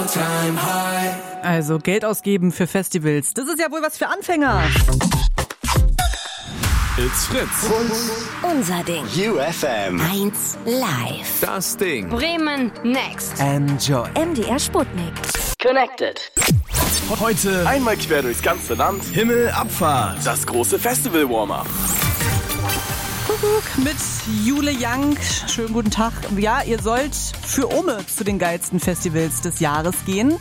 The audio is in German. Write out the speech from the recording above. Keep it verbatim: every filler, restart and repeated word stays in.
Also Geld ausgeben für Festivals, das ist ja wohl was für Anfänger. It's Fritz. Unser Ding. U F M. eins live. Das Ding. Bremen Next. Enjoy. M D R Sputnik. Connected. Heute Einmal quer durchs ganze Land. Himmelabfahrt. Das große Festival-Warm-Up. Kuckuck mit Jule Young. Schönen guten Tag. Ja, ihr sollt für Umme zu den geilsten Festivals des Jahres gehen.